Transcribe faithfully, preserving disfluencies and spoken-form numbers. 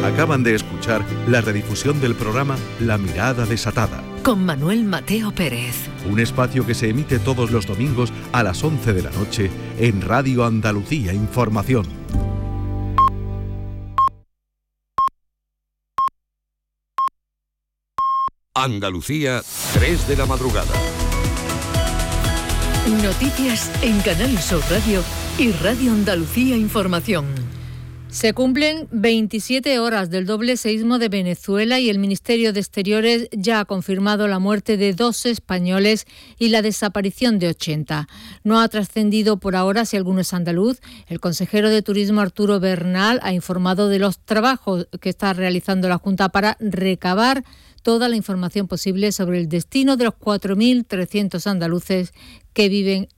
Acaban de escuchar la redifusión del programa La Mirada Desatada, con Manuel Mateo Pérez. Un espacio que se emite todos los domingos a las once de la noche en Radio Andalucía Información. Andalucía, tres de la madrugada. Noticias en Canal Sur Radio y Radio Andalucía Información. Se cumplen veintisiete horas del doble seísmo de Venezuela y el Ministerio de Exteriores ya ha confirmado la muerte de dos españoles y la desaparición de ochenta. No ha trascendido por ahora si alguno es andaluz. El consejero de Turismo Arturo Bernal ha informado de los trabajos que está realizando la Junta para recabar toda la información posible sobre el destino de los cuatro mil trescientos andaluces que viven